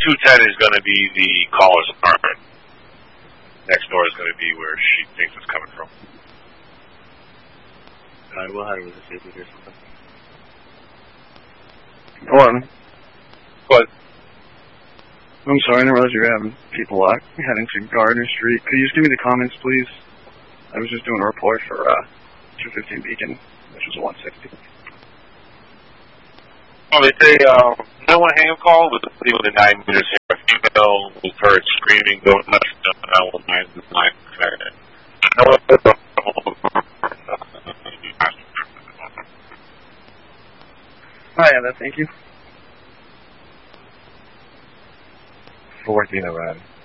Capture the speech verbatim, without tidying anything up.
two ten is going to be the caller's apartment. Next door is going to be where she thinks it's coming from. Alright, we'll have her see if we hear something. Hello. What? I'm sorry, I didn't realize you were having people uh, heading to Gardner Street. Could you just give me the comments, please? I was just doing a report for uh, two fifteen Beacon, which was a one sixty. Oh, they say, uh, no one hang call with the city within nine meters here. A female was heard screaming, don't touch the L nine nine. No one. Oh, yeah, that, thank you. fourteen around.